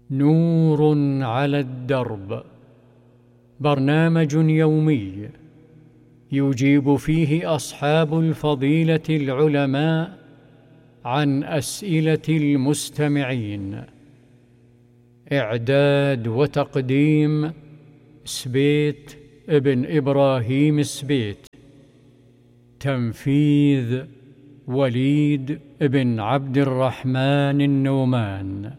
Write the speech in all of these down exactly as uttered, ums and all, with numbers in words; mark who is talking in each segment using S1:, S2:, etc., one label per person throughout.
S1: نور على الدرب، برنامج يومي يجيب فيه أصحاب الفضيلة العلماء عن أسئلة المستمعين. إعداد وتقديم سبيت ابن إبراهيم سبيت. تنفيذ وليد بن عبد الرحمن النومان.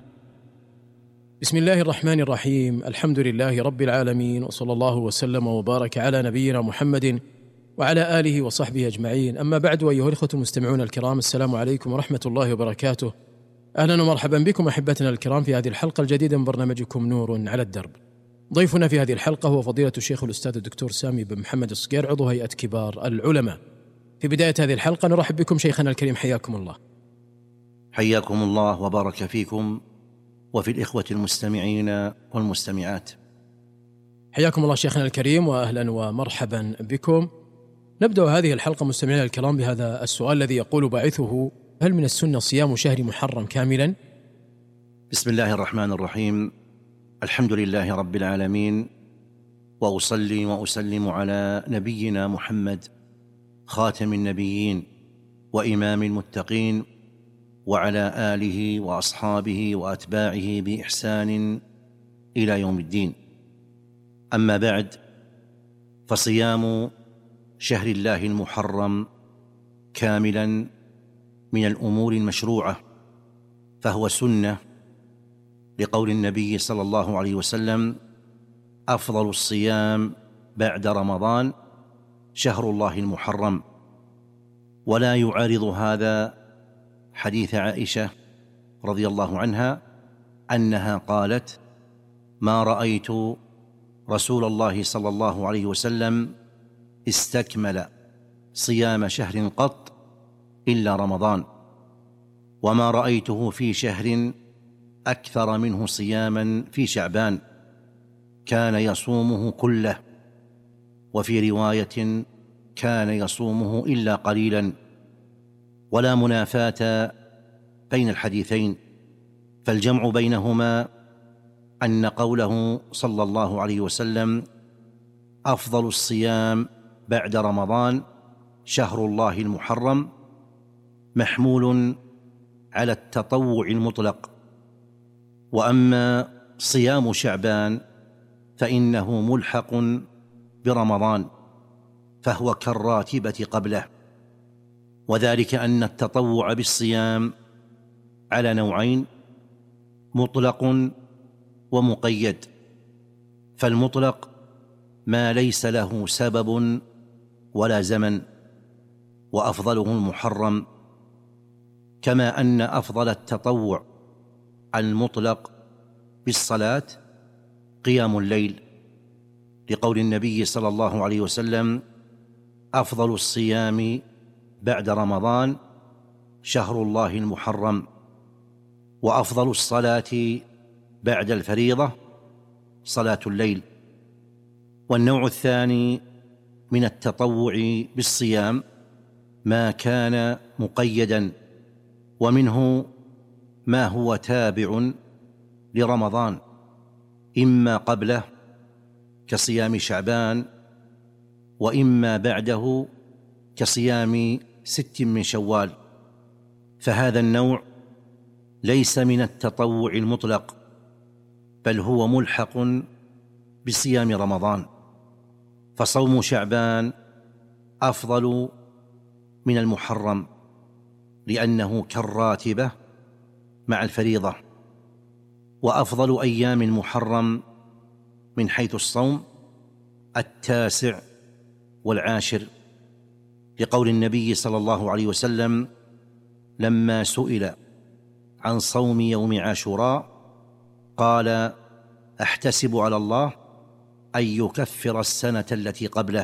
S2: بسم الله الرحمن الرحيم. الحمد لله رب العالمين، وصلى الله وسلم وبارك على نبينا محمد وعلى آله وصحبه أجمعين. أما بعد، أيها الإخوة المستمعون الكرام، السلام عليكم ورحمة الله وبركاته. أهلا ومرحبا بكم أحبتنا الكرام في هذه الحلقة الجديدة من برنامجكم نور على الدرب. ضيفنا في هذه الحلقة هو فضيلة الشيخ الأستاذ الدكتور سامي بن محمد الصقير، عضو هيئة كبار العلماء. في بداية هذه الحلقة نرحب بكم شيخنا الكريم، حياكم الله.
S3: حياكم الله وبارك فيكم وفي الإخوة المستمعين والمستمعات.
S2: حياكم الله شيخنا الكريم وأهلا ومرحبا بكم. نبدأ هذه الحلقة مستمعينا الكرام بهذا السؤال الذي يقول باعثه: هل من السنة صيام شهر محرم كاملا؟
S3: بسم الله الرحمن الرحيم. الحمد لله رب العالمين، وأصلي وأسلم على نبينا محمد خاتم النبيين وإمام المتقين، وعلى آله وأصحابه وأتباعه بإحسان إلى يوم الدين. أما بعد، فصيام شهر الله المحرم كاملا من الأمور المشروعة، فهو سنة، لقول النبي صلى الله عليه وسلم: أفضل الصيام بعد رمضان شهر الله المحرم. ولا يعارض هذا حديث عائشة رضي الله عنها أنها قالت: ما رأيت رسول الله صلى الله عليه وسلم استكمل صيام شهر قط إلا رمضان، وما رأيته في شهر أكثر منه صياما في شعبان، كان يصومه كله، وفي رواية كان يصومه إلا قليلا. ولا منافاة بين الحديثين، فالجمع بينهما أن قوله صلى الله عليه وسلم: أفضل الصيام بعد رمضان شهر الله المحرم، محمول على التطوع المطلق. وأما صيام شعبان فإنه ملحق برمضان، فهو كالراتبة قبله، وذلك أن التطوع بالصيام على نوعين: مطلق ومقيد. فالمطلق ما ليس له سبب ولا زمن، وأفضله المحرم، كما أن أفضل التطوع المطلق بالصلاة قيام الليل، لقول النبي صلى الله عليه وسلم: أفضل الصيام بعد رمضان شهر الله المحرم، وأفضل الصلاة بعد الفريضة صلاة الليل. والنوع الثاني من التطوع بالصيام ما كان مقيدا، ومنه ما هو تابع لرمضان، إما قبله كصيام شعبان، وإما بعده كصيام ست من شوال. فهذا النوع ليس من التطوع المطلق، بل هو ملحق بصيام رمضان. فصوم شعبان أفضل من المحرم، لأنه كالراتبة مع الفريضة. وأفضل أيام المحرم من حيث الصوم التاسع والعاشر، لقول النبي صلى الله عليه وسلم لما سئل عن صوم يوم عاشوراء قال: أحتسب على الله أن يكفر السنة التي قبله.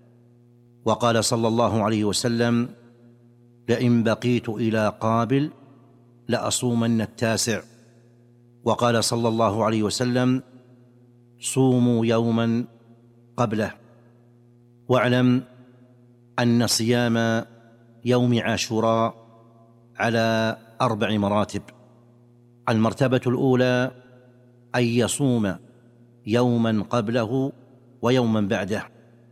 S3: وقال صلى الله عليه وسلم: لئن بقيت إلى قابل لأصومن التاسع. وقال صلى الله عليه وسلم: صوموا يوما قبله. واعلم أن صيام يوم عاشوراء على أربع مراتب. المرتبة الأولى أن يصوم يوما قبله ويوما بعده،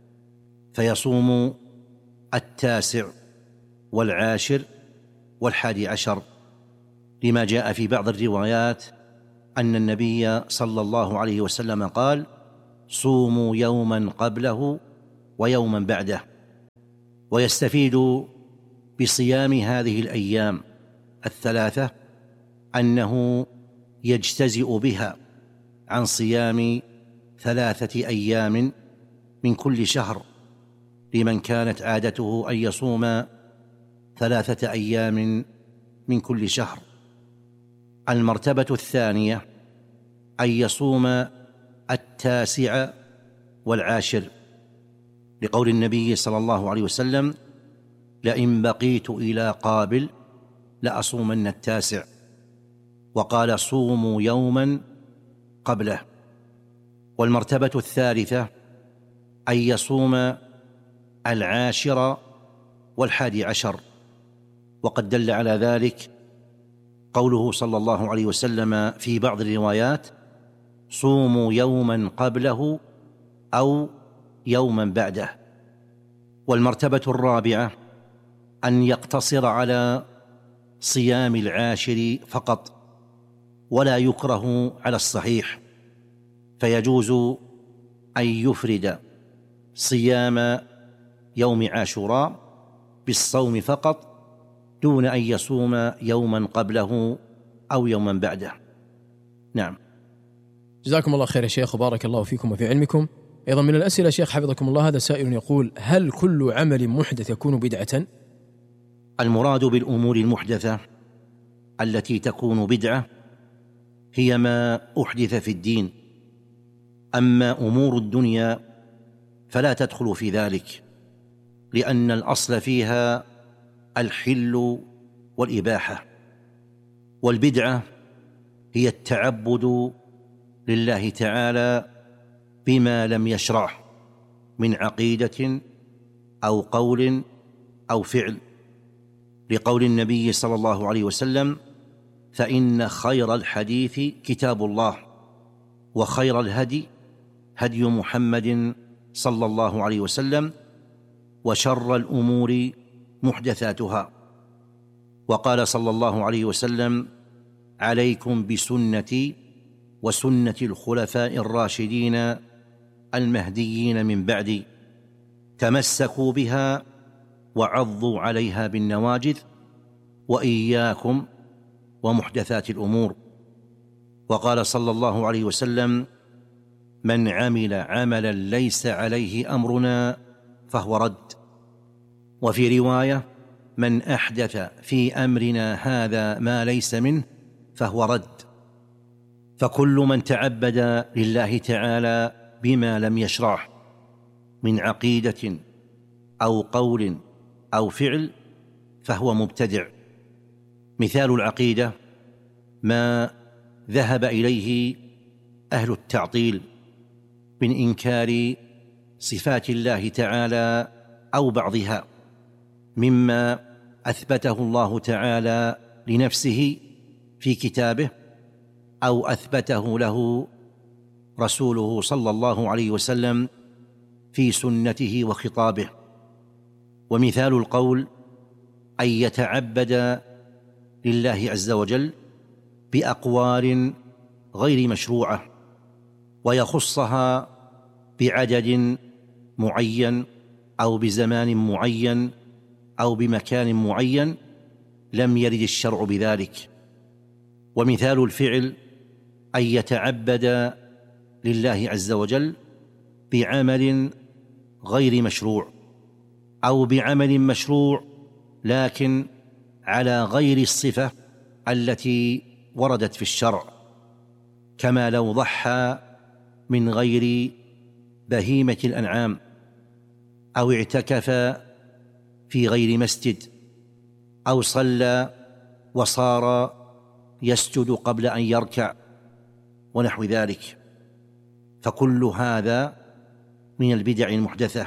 S3: فيصوم التاسع والعاشر والحادي عشر، لما جاء في بعض الروايات أن النبي صلى الله عليه وسلم قال: صوموا يوما قبله ويوما بعده. ويستفيد بصيام هذه الأيام الثلاثة أنه يجتزئ بها عن صيام ثلاثة أيام من كل شهر، لمن كانت عادته أن يصوم ثلاثة أيام من كل شهر. المرتبة الثانية أن يصوم التاسع والعاشر، لقول النبي صلى الله عليه وسلم: لئن بقيت إلى قابل لأصومن التاسع، وقال: صوموا يوما قبله. والمرتبة الثالثة أن يصوم العاشر والحادي عشر، وقد دل على ذلك قوله صلى الله عليه وسلم في بعض الروايات: صوموا يوما قبله أو يوما بعده. والمرتبة الرابعة أن يقتصر على صيام العاشر فقط، ولا يكره على الصحيح، فيجوز أن يفرد صيام يوم عاشوراء بالصوم فقط دون أن يصوم يوما قبله أو يوما بعده. نعم.
S2: جزاكم الله خير يا شيخ، وبارك الله فيكم وفي علمكم. أيضا من الأسئلة شيخ حفظكم الله، هذا سائل يقول: هل كل عمل محدث يكون بدعة؟
S3: المراد بالأمور المحدثة التي تكون بدعة هي ما أحدث في الدين، أما أمور الدنيا فلا تدخل في ذلك، لأن الأصل فيها الحل والإباحة. والبدعة هي التعبد لله تعالى بما لم يشرعه من عقيدة أو قول أو فعل، لقول النبي صلى الله عليه وسلم: فإن خير الحديث كتاب الله، وخير الهدي هدي محمد صلى الله عليه وسلم، وشر الأمور محدثاتها. وقال صلى الله عليه وسلم: عليكم بسنتي وسنة الخلفاء الراشدين المهديين من بعدي، تمسكوا بها وعضوا عليها بالنواجذ، وإياكم ومحدثات الأمور. وقال صلى الله عليه وسلم: من عمل عملا ليس عليه أمرنا فهو رد. وفي رواية: من أحدث في أمرنا هذا ما ليس منه فهو رد. فكل من تعبد لله تعالى بما لم يشرعه من عقيدة أو قول أو فعل فهو مبتدع. مثال العقيدة ما ذهب إليه أهل التعطيل من إنكار صفات الله تعالى أو بعضها مما أثبته الله تعالى لنفسه في كتابه أو أثبته له رسوله صلى الله عليه وسلم في سنته وخطابه. ومثال القول أن يتعبد لله عز وجل بأقوال غير مشروعة ويخصها بعدد معين أو بزمان معين أو بمكان معين لم يرد الشرع بذلك. ومثال الفعل أن يتعبد لله عز وجل بعمل غير مشروع أو بعمل مشروع لكن على غير الصفة التي وردت في الشرع، كما لو ضحى من غير بهيمة الأنعام أو اعتكف في غير مسجد أو صلى وصار يسجد قبل أن يركع ونحو ذلك، فكل هذا من البدع المحدثة.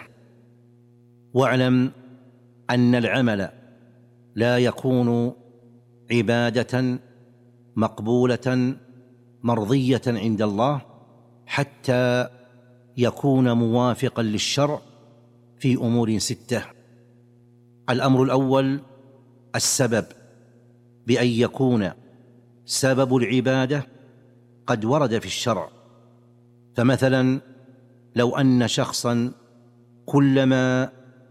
S3: واعلم أن العمل لا يكون عبادة مقبولة مرضية عند الله حتى يكون موافقا للشرع في أمور ستة. الأمر الأول السبب، بأن يكون سبب العبادة قد ورد في الشرع. فمثلا لو أن شخصا كلما